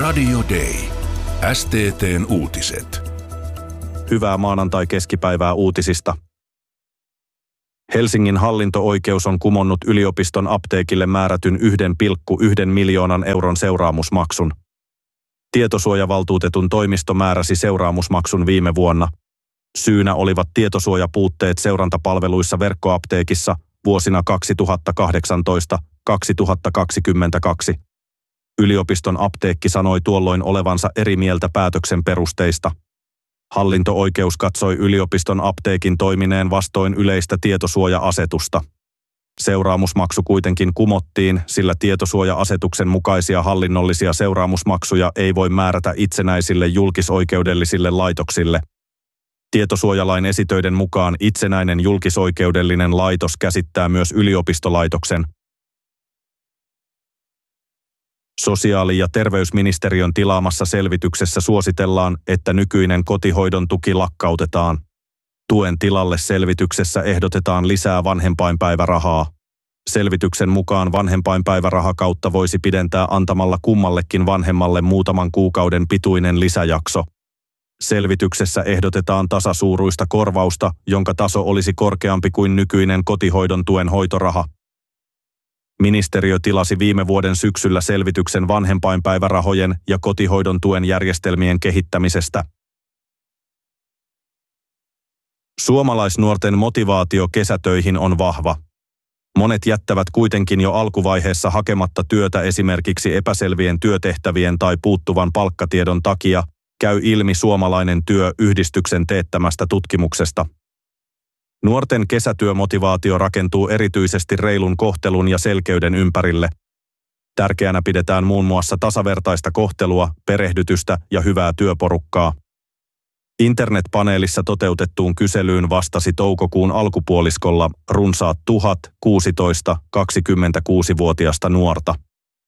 Radio Day. STT:n uutiset. Hyvää maanantai-keskipäivää uutisista. Helsingin hallinto-oikeus on kumonnut yliopiston apteekille määrätyn 1,1 miljoonan euron seuraamusmaksun. Tietosuojavaltuutetun toimisto määräsi seuraamusmaksun viime vuonna. Syynä olivat tietosuojapuutteet seurantapalveluissa verkkoapteekissa vuosina 2018-2022. Yliopiston apteekki sanoi tuolloin olevansa eri mieltä päätöksen perusteista. Hallinto-oikeus katsoi yliopiston apteekin toimineen vastoin yleistä tietosuoja-asetusta. Seuraamusmaksu kuitenkin kumottiin, sillä tietosuoja-asetuksen mukaisia hallinnollisia seuraamusmaksuja ei voi määrätä itsenäisille julkisoikeudellisille laitoksille. Tietosuojalain esitöiden mukaan itsenäinen julkisoikeudellinen laitos käsittää myös yliopistolaitoksen. Sosiaali- ja terveysministeriön tilaamassa selvityksessä suositellaan, että nykyinen kotihoidon tuki lakkautetaan. Tuen tilalle selvityksessä ehdotetaan lisää vanhempainpäivärahaa. Selvityksen mukaan vanhempainpäivärahakautta voisi pidentää antamalla kummallekin vanhemmalle muutaman kuukauden pituinen lisäjakso. Selvityksessä ehdotetaan tasasuuruista korvausta, jonka taso olisi korkeampi kuin nykyinen kotihoidon tuen hoitoraha. Ministeriö tilasi viime vuoden syksyllä selvityksen vanhempainpäivärahojen ja kotihoidon tuen järjestelmien kehittämisestä. Suomalaisnuorten motivaatio kesätöihin on vahva. Monet jättävät kuitenkin jo alkuvaiheessa hakematta työtä esimerkiksi epäselvien työtehtävien tai puuttuvan palkkatiedon takia, käy ilmi Suomalainen työ-yhdistyksen teettämästä tutkimuksesta. Nuorten kesätyömotivaatio rakentuu erityisesti reilun kohtelun ja selkeyden ympärille. Tärkeänä pidetään muun muassa tasavertaista kohtelua, perehdytystä ja hyvää työporukkaa. Internetpaneelissa toteutettuun kyselyyn vastasi toukokuun alkupuoliskolla runsaat 1000 16-26-vuotiasta nuorta.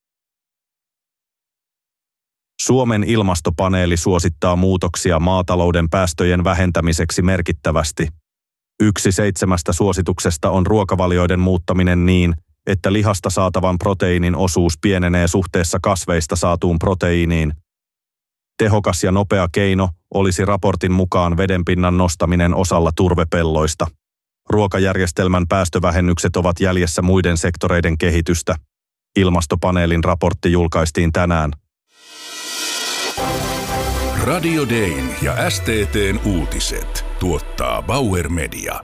Suomen ilmastopaneeli suosittaa muutoksia maatalouden päästöjen vähentämiseksi merkittävästi. 1 7 suosituksesta on ruokavalioiden muuttaminen niin, että lihasta saatavan proteiinin osuus pienenee suhteessa kasveista saatuun proteiiniin. Tehokas ja nopea keino olisi raportin mukaan vedenpinnan nostaminen osalla turvepelloista. Ruokajärjestelmän päästövähennykset ovat jäljessä muiden sektoreiden kehitystä. Ilmastopaneelin raportti julkaistiin tänään. Radio Dayn ja STT:n uutiset tuottaa Bauer Media.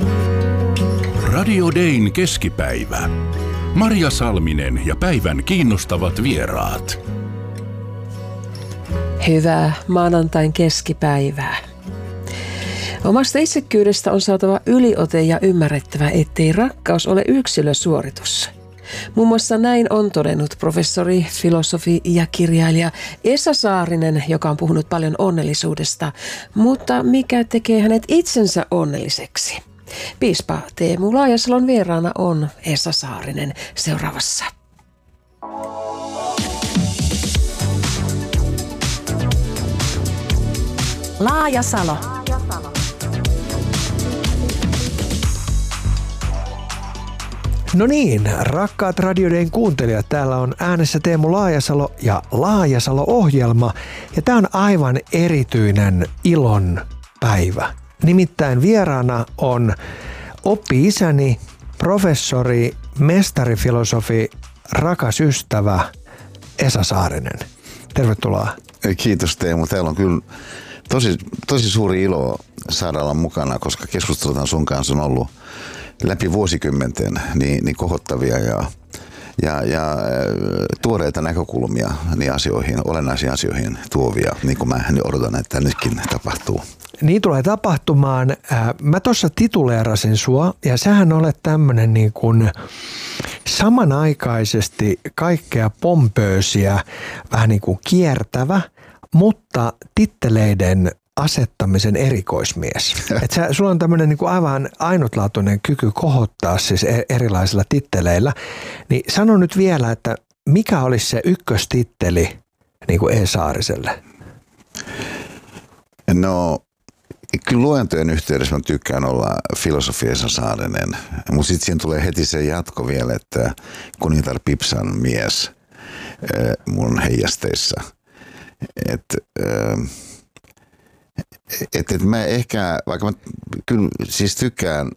Radio Dayn keskipäivä. Marja Salminen ja päivän kiinnostavat vieraat. Hyvää maanantain keskipäivää. Omasta itsekkyydestä on saatava yliote ja ymmärrettävä, ettei rakkaus ole yksilösuoritus. Muun muassa näin on todennut professori, filosofi ja kirjailija Esa Saarinen, joka on puhunut paljon onnellisuudesta. Mutta mikä tekee hänet itsensä onnelliseksi? Piispa Teemu Laajasalon vieraana on Esa Saarinen seuraavassa. Laajasalo. No niin, rakkaat Radio Dayn kuuntelijat, täällä on äänessä Teemu Laajasalo ja Laajasalo-ohjelma. Ja tää on aivan erityinen ilon päivä. Nimittäin vieraana on oppi-isäni, professori, mestarifilosofi, rakas ystävä Esa Saarinen. Tervetuloa. Kiitos Teemu. Täällä on kyllä tosi suuri ilo saada olla mukana, koska keskustelut sun kanssa on ollut läpi vuosikymmenten niin kohottavia ja tuoreita näkökulmia niin asioihin, olennaisiin asioihin tuovia, niin kuin mä odotan, että nytkin tapahtuu. Niin tulee tapahtumaan. Mä tuossa tituleerasin sua ja sähän olet tämmönen niin kuin samanaikaisesti kaikkea pompöösiä, vähän niin kuin kiertävä, mutta titteleiden asettamisen erikoismies. Että sulla on tämmöinen niin kuin aivan ainutlaatuinen kyky kohottaa siis erilaisilla titteleillä. Niin sano nyt vielä, että mikä olisi se ykköstitteli niin kuin E. Saariselle? No, kyllä luentojen yhteydessä mä tykkään olla filosofi Esa Saarinen, mutta sitten siinä tulee heti se jatko vielä, että kuningatar Pipsan mies mun heijasteissa. mä ehkä, vaikka mä kyllä siis tykkään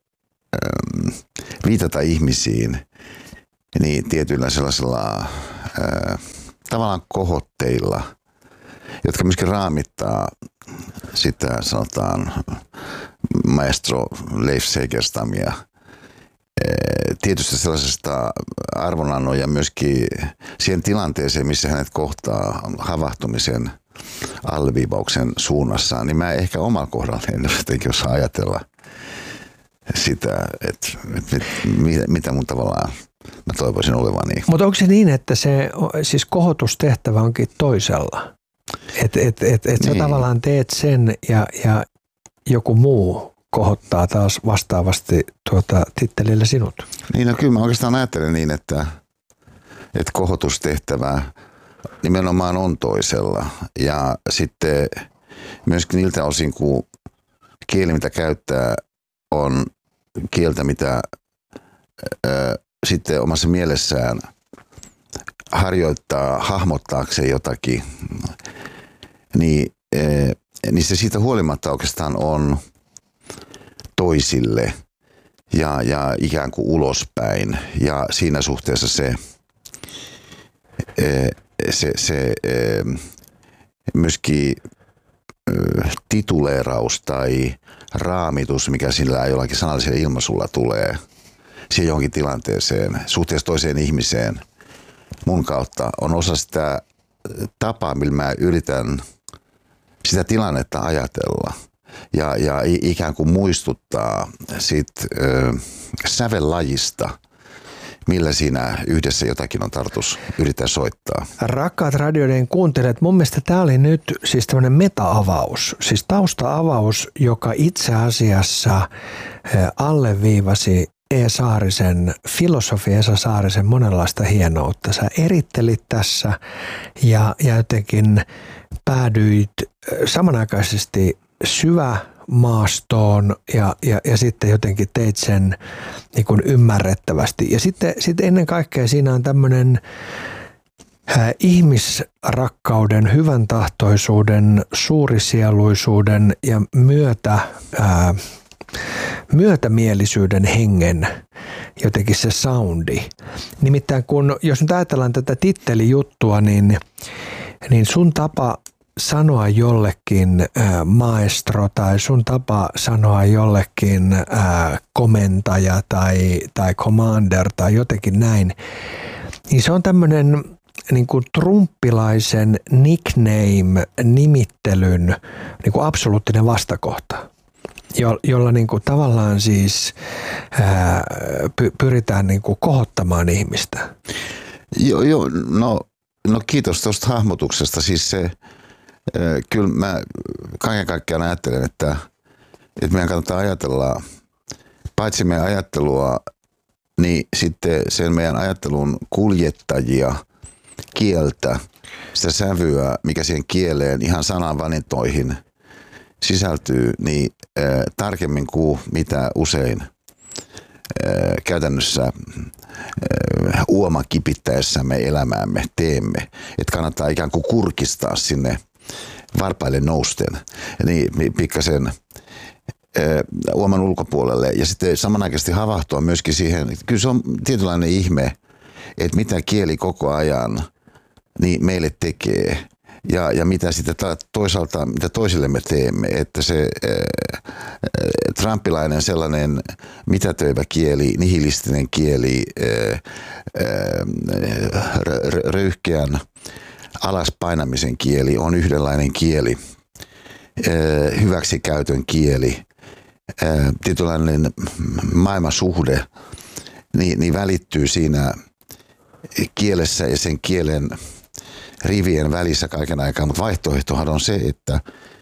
viitata ihmisiin, niin tietyillä sellaisella tavallaan kohotteilla, jotka myöskin raamittaa sitä, sanotaan, maestro Leif Segerstamia, tietysti sellaisesta arvonannon ja myöskin siihen tilanteeseen, missä hänet kohtaa havahtumisen alleviivauksen suunnassa, niin mä ehkä omalla kohdalla en jotenkin osaa ajatella sitä, että mitä mun tavallaan mä toivoisin olevani. Mutta onko se niin, että se siis kohotustehtävä onkin toisella? Että sä tavallaan teet sen ja joku muu kohottaa taas vastaavasti tittelillä sinut? Niin, no kyllä mä oikeastaan ajattelen niin, että kohotustehtävä nimenomaan on toisella. Ja sitten myöskin niiltä osin, kun kieli, mitä käyttää, on kieltä, mitä sitten omassa mielessään harjoittaa hahmottaakseen jotakin, niin se siitä huolimatta oikeastaan on toisille ja ikään kuin ulospäin. Ja siinä suhteessa se myöskin tituleeraus tai raamitus, mikä sillä jollakin sanallisella ilmaisulla tulee siihen johonkin tilanteeseen, suhteessa toiseen ihmiseen mun kautta, on osa sitä tapaa, millä mä yritän sitä tilannetta ajatella ja ikään kuin muistuttaa siitä sävellajista, millä siinä yhdessä jotakin on tarkoitus yrittää soittaa. Rakkaat radioiden kuuntelijat, mun mielestä tämä oli nyt siis tämmöinen meta-avaus, siis tausta-avaus, joka itse asiassa alleviivasi Esa Saarisen monenlaista hienoutta. Sä erittelit tässä ja jotenkin päädyit samanaikaisesti syvämaastoon ja sitten jotenkin teit sen niin kuin ymmärrettävästi. Ja sitten ennen kaikkea siinä on tämmöinen ihmisrakkauden, hyvän tahtoisuuden, suurisieluisuuden ja myötämielisyyden hengen jotenkin se soundi. Nimittäin jos nyt ajatellaan tätä tittelijuttua, niin sun tapa sanoa jollekin maestro tai sun tapa sanoa jollekin komentaja tai commander tai jotenkin näin, niin se on tämmöinen niin kuin trumppilaisen nickname-nimittelyn niin kuin absoluuttinen vastakohta, jolla niin kuin tavallaan siis pyritään niin kuin kohottamaan ihmistä. Joo, no kiitos tuosta hahmotuksesta. Siis se, kyllä mä kaiken kaikkiaan ajattelen, että meidän kannattaa ajatella, paitsi meidän ajattelua, niin sitten sen meidän ajattelun kuljettajia, kieltä, sitä sävyä, mikä siihen kieleen ihan sananvalintoihin sisältyy, niin tarkemmin kuin mitä usein käytännössä uoma kipittäessämme elämäämme teemme. Että kannattaa ikään kuin kurkistaa sinne varpaille nousten, niin pikkasen uoman ulkopuolelle ja sitten samanaikaisesti havahtua myöskin siihen. Kyllä se on tietynlainen ihme, että mitä kieli koko ajan niin meille tekee ja mitä sitten toisaalta, mitä toisillemme teemme, että se trumpilainen sellainen mitätöivä kieli, nihilistinen kieli, röyhkeän alaspainamisen kieli on yhdenlainen kieli, hyväksikäytön kieli, tietynlainen maailmasuhde, niin välittyy siinä kielessä ja sen kielen rivien välissä kaiken aikaa, mutta vaihtoehtohan on se, että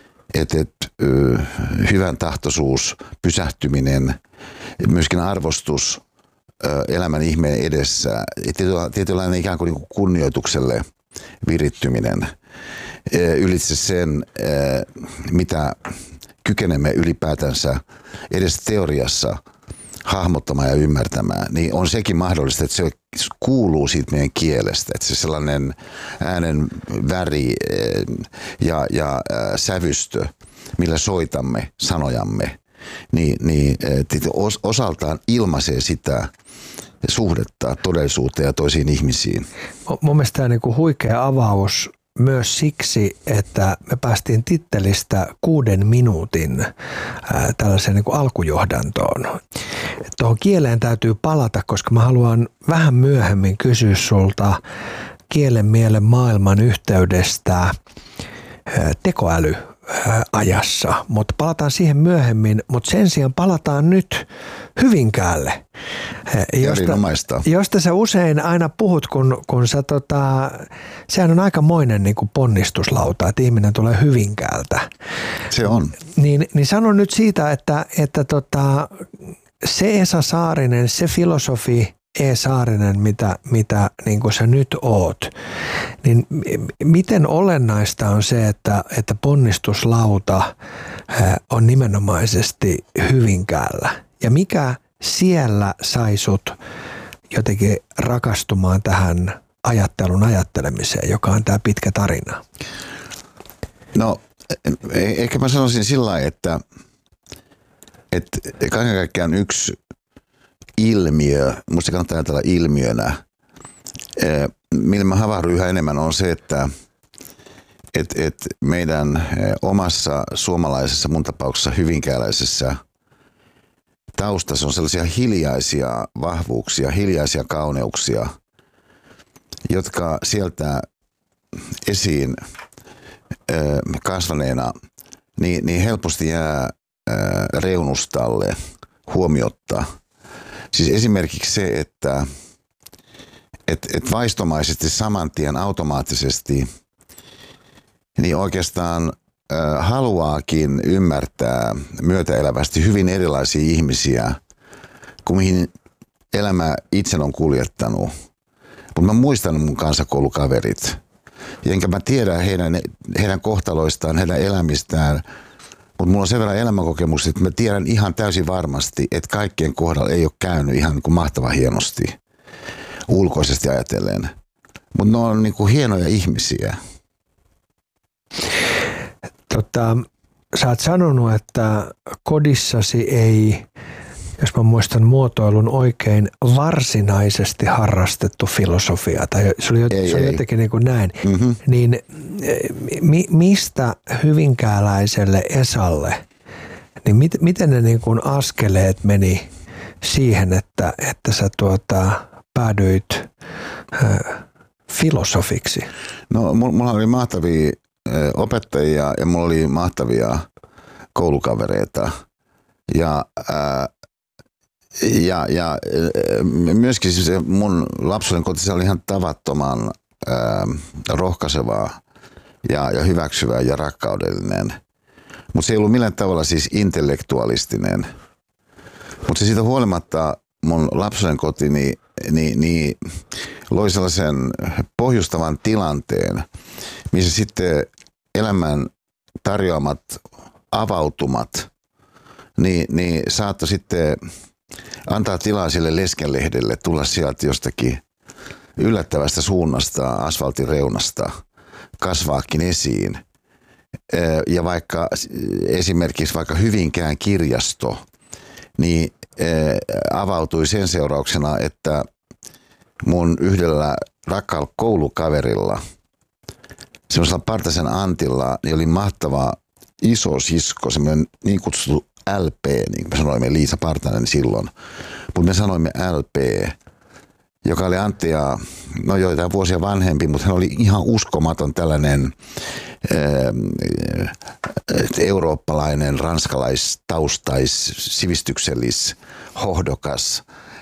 hyvän tahtoisuus, pysähtyminen, myöskin arvostus elämän ihmeen edessä, tietynlainen ikään kuin kunnioitukselle virittyminen ylitse sen, mitä kykenemme ylipäätänsä edes teoriassa hahmottamaan ja ymmärtämään, niin on sekin mahdollista, että se kuuluu siitä meidän kielestä, että se sellainen äänen väri ja sävystö, millä soitamme sanojamme, niin osaltaan ilmaisee sitä suhdetta todellisuuteen ja toisiin ihmisiin. Mun mielestä tämä on huikea avaus myös siksi, että me päästiin tittelistä 6 minuutin tällaiseen alkujohdantoon. Tuohon kieleen täytyy palata, koska mä haluan vähän myöhemmin kysyä sulta kielen, mielen, maailman yhteydestä tekoälyajassa, mutta palataan siihen myöhemmin, mutta sen sijaan palataan nyt Hyvinkäälle, josta sä usein aina puhut, kun sä sehän on aikamoinen ponnistuslauta, että ihminen tulee Hyvinkäältä. Se on. Niin sano nyt siitä, että se Esa Saarinen, se filosofi Saarinen, mitä niin kuin sä nyt oot, niin miten olennaista on se, että ponnistuslauta on nimenomaisesti Hyvinkäällä? Ja mikä siellä sai sut jotenkin rakastumaan tähän ajattelemiseen, joka on tämä pitkä tarina? No, ehkä mä sanoisin sillä lailla, että kaiken kaikkiaan yksi ilmiö, musta kannattaa ajatella ilmiönä, millä mä havahdun yhä enemmän on se, että meidän omassa suomalaisessa, mun tapauksessa hyvinkääläisessä taustassa on sellaisia hiljaisia vahvuuksia, hiljaisia kauneuksia, jotka sieltä esiin kasvaneena niin helposti jää reunustalle huomiotta. Siis esimerkiksi se, että vaistomaisesti saman tien automaattisesti niin oikeastaan haluaakin ymmärtää myötäelävästi hyvin erilaisia ihmisiä kuin mihin elämä itse on kuljettanut. Mutta mä muistan mun kansakoulukaverit, enkä mä tiedä heidän kohtaloistaan, heidän elämistään, mutta mulla on sen verran elämänkokemus, että mä tiedän ihan täysin varmasti, että kaikkien kohdalla ei ole käynyt ihan niin kuin mahtavan hienosti ulkoisesti ajatellen. Mutta ne on niin kuin hienoja ihmisiä. Sä oot sanonut, että kodissasi ei, jos mä muistan muotoilun oikein, varsinaisesti harrastettu filosofia, tai se oli jotenkin niin kuin näin, niin mistä hyvinkääläiselle Esalle, niin miten ne niin kuin askeleet meni siihen, että sä päädyit filosofiksi? No mulla oli mahtavia opettajia ja mulla oli mahtavia koulukavereita ja myöskin se mun lapsuuden koti oli ihan tavattoman rohkaisevaa ja hyvaksyvä ja rakkaudellinen. Mutta se ei ollut millään tavalla siis intellektualistinen. Mutta se siitä huolimatta mun lapsuuden koti niin loi sellaisen pohjustavan tilanteen, missä sitten elämän tarjoamat avautumat niin saattoi sitten antaa tilaa sille leskenlehdelle tulla sieltä jostakin yllättävästä suunnasta, asfaltin reunasta, kasvaakin esiin. Ja vaikka esimerkiksi vaikka Hyvinkään kirjasto, niin avautui sen seurauksena, että mun yhdellä rakkaalla koulukaverilla, semmoisella Partasen Antilla, niin oli mahtava iso sisko, semmoinen niin kutsuttu LP, niin me sanoimme Liisa Partanen silloin, mutta me sanoimme LP, joka oli Anttia, no joitain vuosia vanhempi, mutta hän oli ihan uskomaton tällainen eurooppalainen, ranskalaistaustais, sivistyksellis, hohdokas,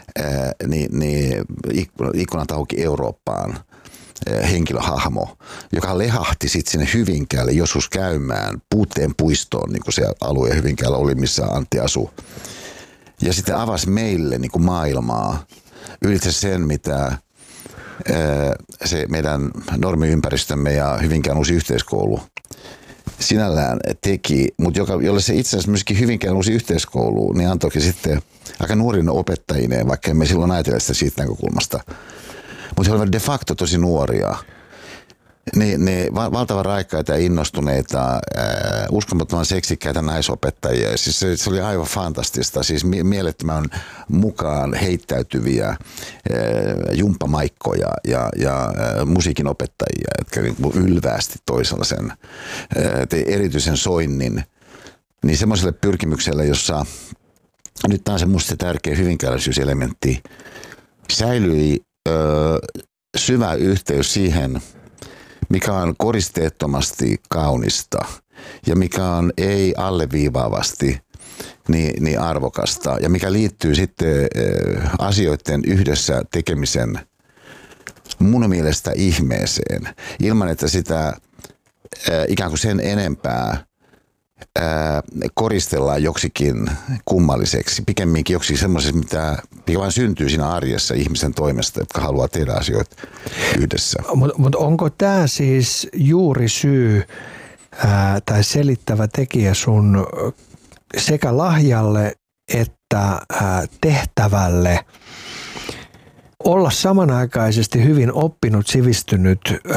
ikkunat auki Eurooppaan henkilöhahmo, joka lehahti sitten sinne Hyvinkäälle joskus käymään Puutteen puistoon, niin kuin se alue Hyvinkäällä oli, missä Antti asui. Ja sitten avasi meille niin kuin maailmaa ylitse sen, mitä se meidän normiympäristömme ja Hyvinkään uusi yhteiskoulu sinällään teki, mutta jolle se itse asiassa myöskin Hyvinkään uusi yhteiskoulu, niin antoikin sitten aika nuorina opettajineen, vaikka emme silloin ajatella sitä siitä näkökulmasta, Mutta he olivat de facto tosi nuoria. Ne valtavan raikkaita ja innostuneita, uskomattoman seksikkäitä naisopettajia. Siis se oli aivan fantastista. Siis mielettömän mukaan heittäytyviä jumppamaikkoja ja musiikinopettajia, jotka ylväästi toisella sen erityisen soinnin. Niin semmoiselle pyrkimykselle, jossa nyt taas se musta tärkeä hyvinkääläisyyselementti säilyi syvä yhteys siihen, mikä on koristeettomasti kaunista ja mikä on ei alleviivaavasti niin arvokasta ja mikä liittyy sitten asioiden yhdessä tekemisen mun mielestä ihmeeseen ilman, että sitä ikään kuin sen enempää koristellaan joksikin kummalliseksi, pikemminkin joksikin semmoisessa, mikä vain syntyy siinä arjessa ihmisen toimesta, jotka haluaa tehdä asioita yhdessä. Mutta onko tämä siis juuri syy tai selittävä tekijä sun sekä lahjalle että tehtävälle olla samanaikaisesti hyvin oppinut, sivistynyt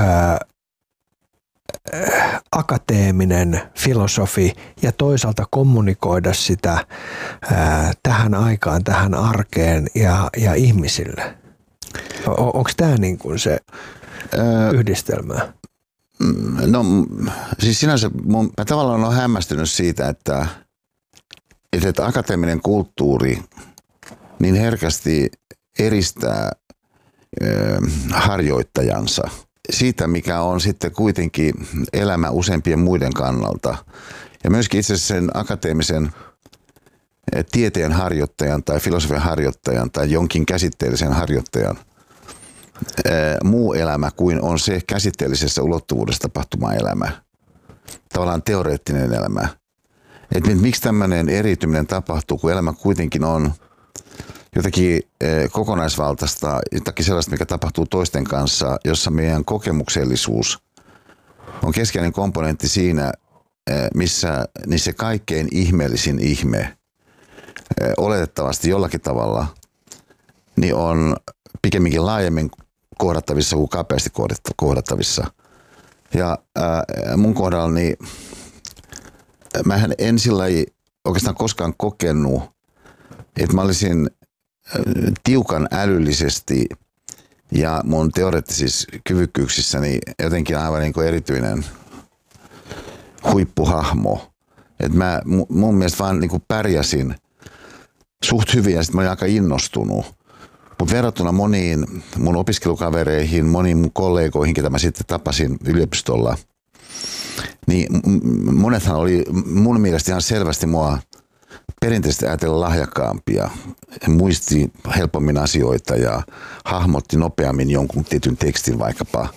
akateeminen filosofi ja toisaalta kommunikoida sitä tähän aikaan, tähän arkeen ja ihmisille? Onko tämä niin kuin se yhdistelmä? No siis sinänsä mä tavallaan olen hämmästynyt siitä, että akateeminen kulttuuri niin herkästi eristää harjoittajansa siitä, mikä on sitten kuitenkin elämä useimpien muiden kannalta. Ja myöskin itse asiassa sen akateemisen tieteen harjoittajan tai filosofian harjoittajan tai jonkin käsitteellisen harjoittajan muu elämä kuin on se käsitteellisessä ulottuvuudessa tapahtuma elämä. Tavallaan teoreettinen elämä. Että miksi tämmöinen eriytyminen tapahtuu, kun elämä kuitenkin on jotakin kokonaisvaltaista, jotakin sellaista, mikä tapahtuu toisten kanssa, jossa meidän kokemuksellisuus on keskeinen komponentti siinä, missä niin se kaikkein ihmeellisin ihme oletettavasti jollakin tavalla niin on pikemminkin laajemmin kohdattavissa kuin kapeasti kohdattavissa. Ja mun kohdallani mähän en sillä oikeastaan koskaan kokenut, että mä olisin tiukan älyllisesti ja mun teoreettisissa kyvykkyyksissäni jotenkin aivan niin kuin erityinen huippuhahmo. Että mä mun mielestä vaan niin kuin pärjäsin suht hyvin ja sitten mä olin aika innostunut. Mutta verrattuna moniin mun opiskelukavereihin, moniin mun kollegoihin, ketä mä sitten tapasin yliopistolla, niin monethan oli mun mielestä ihan selvästi mua perinteisesti ajatella lahjakkaampia, muisti helpommin asioita ja hahmotti nopeammin jonkun tietyn tekstin vaikkapa.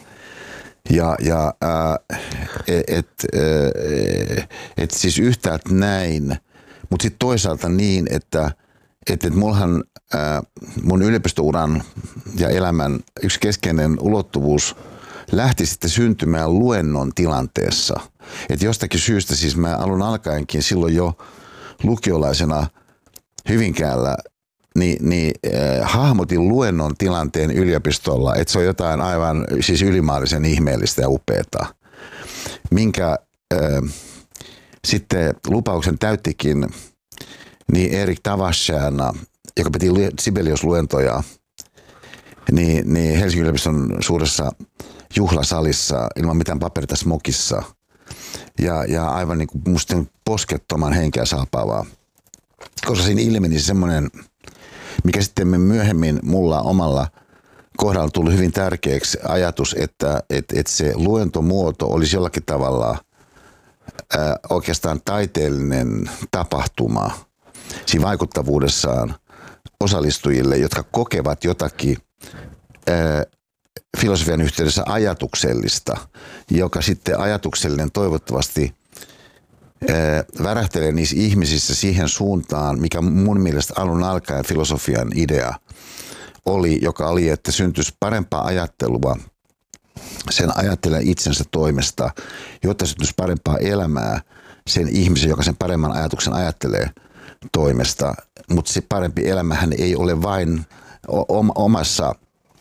Et siis yhtäältä näin, mutta sitten toisaalta niin, että mullahan mun yliopistouran ja elämän yksi keskeinen ulottuvuus lähti sitten syntymään luennon tilanteessa. Että jostakin syystä siis mä alun alkaenkin silloin jo lukiolaisena Hyvinkäällä hahmotin luennon tilanteen yliopistolla, että se on jotain aivan siis ylimaallisen ihmeellistä ja upeata, minkä sitten lupauksen täyttikin niin Erik Tavasjärna, joka piti Sibelius-luentoja, niin Helsingin yliopiston suuressa juhlasalissa ilman mitään paperita smokissa. Ja aivan niin kuin musta poskettoman henkeä saapaavaa. Koska siinä ilmeni semmoinen, mikä sitten myöhemmin mulla omalla kohdalla tuli hyvin tärkeäksi ajatus, että se luentomuoto olisi jollakin tavalla oikeastaan taiteellinen tapahtuma siinä vaikuttavuudessaan osallistujille, jotka kokevat jotakin filosofian yhteydessä ajatuksellista, joka sitten ajatuksellinen toivottavasti värähtelee niissä ihmisissä siihen suuntaan, mikä mun mielestä alun alkaen filosofian idea oli, joka oli, että syntyisi parempaa ajattelua sen ajattelijan itsensä toimesta, jotta syntyisi parempaa elämää sen ihmisen, joka sen paremman ajatuksen ajattelee toimesta. Mutta se parempi elämähän ei ole vain omassa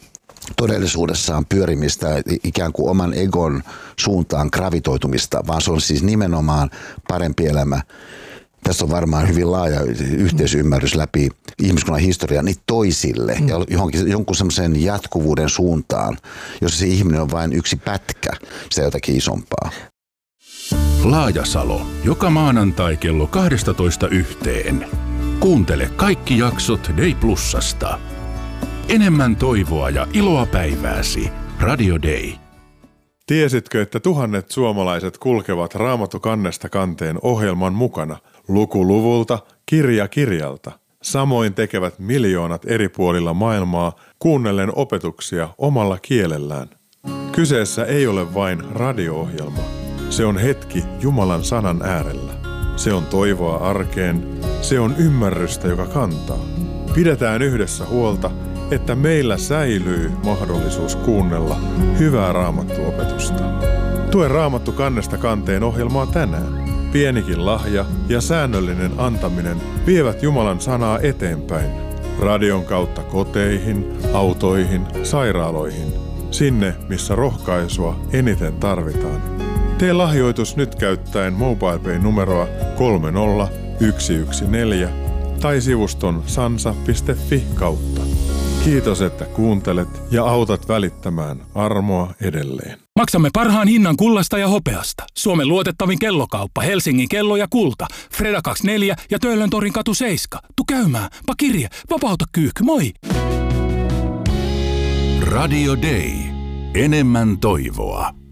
todellisuudessaan pyörimistä, ikään kuin oman egon suuntaan gravitoitumista, vaan se on siis nimenomaan parempi elämä. Tässä on varmaan hyvin laaja yhteisymmärrys läpi ihmiskunnan historiaa niin toisille ja jonkun semmoisen jatkuvuuden suuntaan, jossa se ihminen on vain yksi pätkä, se jotakin isompaa. Laajasalo, joka maanantai kello 12:00. Kuuntele kaikki jaksot Day Plusasta. Enemmän toivoa ja iloa päivääsi. Radio Day. Tiesitkö, että tuhannet suomalaiset kulkevat Raamattu kannesta kanteen ohjelman mukana, luku luvulta, kirja kirjalta? Samoin tekevät miljoonat eri puolilla maailmaa kuunnellen opetuksia omalla kielellään. Kyseessä ei ole vain radio-ohjelma. Se on hetki Jumalan sanan äärellä. Se on toivoa arkeen. Se on ymmärrystä, joka kantaa. Pidetään yhdessä huolta, että meillä säilyy mahdollisuus kuunnella hyvää Raamattu-opetusta. Tue Raamattu kannesta kanteen ohjelmaa tänään. Pienikin lahja ja säännöllinen antaminen vievät Jumalan sanaa eteenpäin. Radion kautta koteihin, autoihin, sairaaloihin. Sinne, missä rohkaisua eniten tarvitaan. Tee lahjoitus nyt käyttäen MobilePay-numeroa 30114 tai sivuston sansa.fi kautta. Kiitos, että kuuntelet ja autat välittämään armoa edelleen. Maksamme parhaan hinnan kullasta ja hopeasta. Suomen luotettavin kellokauppa, Helsingin kello ja kulta. Freda 24 ja Töölöntorin katu 7. Tu käymään, pakirje, vapauta kyyhky, moi! Radio Day. Enemmän toivoa.